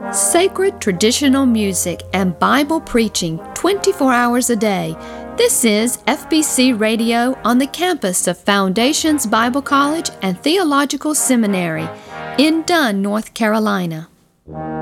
Sacred traditional music and Bible preaching 24 hours a day. This is FBC Radio on the campus of Foundations Bible College and Theological Seminary in Dunn, North Carolina.